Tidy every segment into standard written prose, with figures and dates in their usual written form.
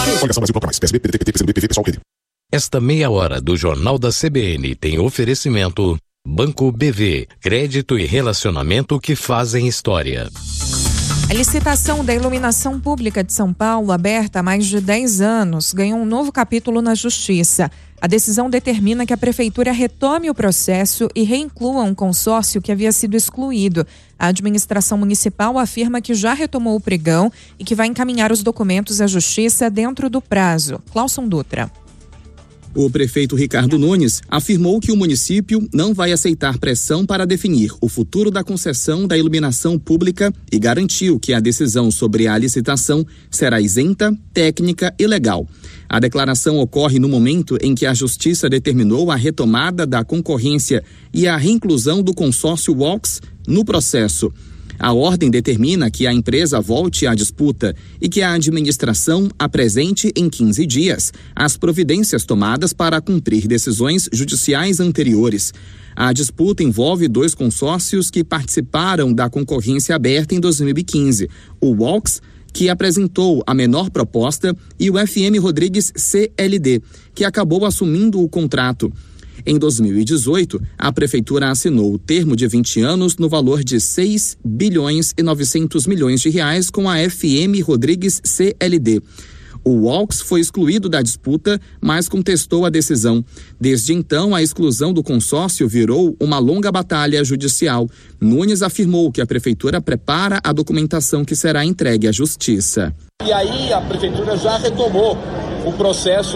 Esta meia hora do Jornal da CBN tem oferecimento Banco BV, crédito e relacionamento que fazem história. A licitação da iluminação pública de São Paulo, aberta há mais de 10 anos, ganhou um novo capítulo na Justiça. A decisão determina que a Prefeitura retome o processo e reinclua um consórcio que havia sido excluído. A administração municipal afirma que já retomou o pregão e que vai encaminhar os documentos à Justiça dentro do prazo. Clauson Dutra. O prefeito Ricardo Nunes afirmou que o município não vai aceitar pressão para definir o futuro da concessão da iluminação pública e garantiu que a decisão sobre a licitação será isenta, técnica e legal. A declaração ocorre no momento em que a Justiça determinou a retomada da concorrência e a reinclusão do consórcio Walks no processo. A ordem determina que a empresa volte à disputa e que a administração apresente em 15 dias as providências tomadas para cumprir decisões judiciais anteriores. A disputa envolve 2 consórcios que participaram da concorrência aberta em 2015. O Walks, que apresentou a menor proposta, e o FM Rodrigues CLD, que acabou assumindo o contrato. Em 2018, a Prefeitura assinou o termo de 20 anos no valor de 6 bilhões e 900 milhões de reais com a FM Rodrigues CLD. O Walks foi excluído da disputa, mas contestou a decisão. Desde então, a exclusão do consórcio virou uma longa batalha judicial. Nunes afirmou que a Prefeitura prepara a documentação que será entregue à Justiça. E aí a Prefeitura já retomou o processo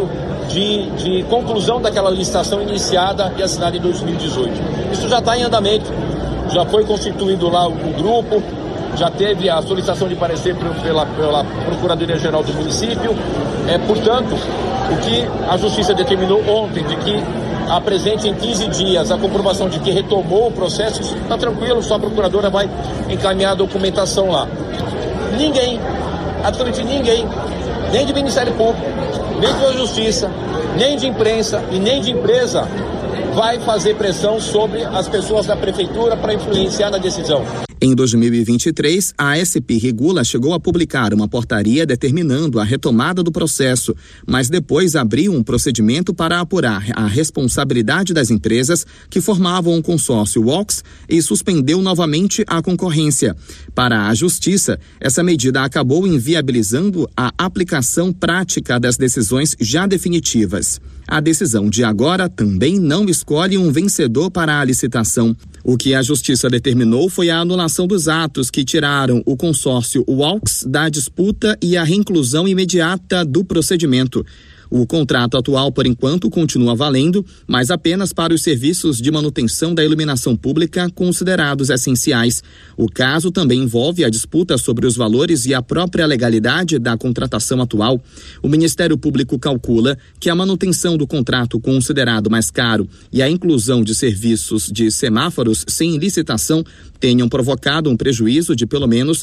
de conclusão daquela licitação iniciada e assinada em 2018. Isso já está em andamento, já foi constituído lá o grupo, já teve a solicitação de parecer pela Procuradoria-Geral do município. Portanto, o que a Justiça determinou ontem, de que apresente em 15 dias a comprovação de que retomou o processo, isso está tranquilo, só a Procuradora vai encaminhar a documentação lá. Ninguém, absolutamente ninguém, nem de Ministério Público, nem de Justiça, nem de imprensa e nem de empresa vai fazer pressão sobre as pessoas da Prefeitura para influenciar na decisão. Em 2023, a SP Regula chegou a publicar uma portaria determinando a retomada do processo, mas depois abriu um procedimento para apurar a responsabilidade das empresas que formavam o consórcio Walks e suspendeu novamente a concorrência. Para a Justiça, essa medida acabou inviabilizando a aplicação prática das decisões já definitivas. A decisão de agora também não escolhe um vencedor para a licitação. O que a Justiça determinou foi a anulação dos atos que tiraram o consórcio Walks da disputa e a reinclusão imediata do procedimento. O contrato atual, por enquanto, continua valendo, mas apenas para os serviços de manutenção da iluminação pública considerados essenciais. O caso também envolve a disputa sobre os valores e a própria legalidade da contratação atual. O Ministério Público calcula que a manutenção do contrato considerado mais caro e a inclusão de serviços de semáforos sem licitação tenham provocado um prejuízo de pelo menos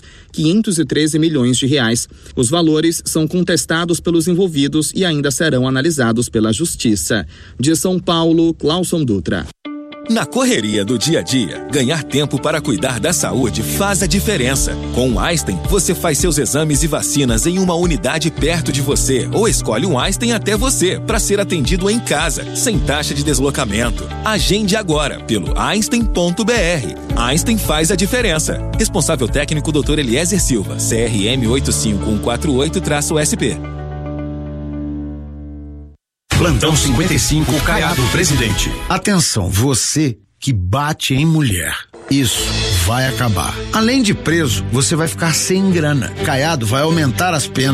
513 milhões de reais. Os valores são contestados pelos envolvidos e ainda serão analisados pela Justiça. De São Paulo, Clauson Dutra. Na correria do dia a dia, ganhar tempo para cuidar da saúde faz a diferença. Com o Einstein, você faz seus exames e vacinas em uma unidade perto de você ou escolhe um Einstein até você para ser atendido em casa, sem taxa de deslocamento. Agende agora pelo Einstein.br. Einstein faz a diferença. Responsável técnico Dr. Eliezer Silva, CRM 85148-SP. Plantão 55, Caiado Presidente. Atenção, você que bate em mulher. Isso vai acabar. Além de preso, você vai ficar sem grana. Caiado vai aumentar as penas